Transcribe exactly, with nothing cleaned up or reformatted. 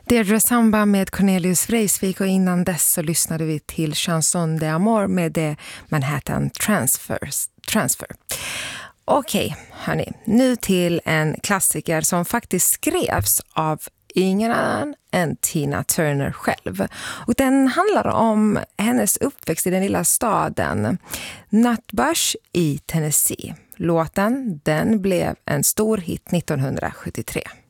Deirdre Samba med Cornelius Vreeswijk, och innan dess så lyssnade vi till Chanson d'Amour med The Manhattan Transfers, Transfer. Okej, hörni, nu till en klassiker som faktiskt skrevs av ingen annan än Tina Turner själv. Och den handlar om hennes uppväxt i den lilla staden Nutbush i Tennessee. Låten, den blev en stor hit nittonhundrasjuttiotre.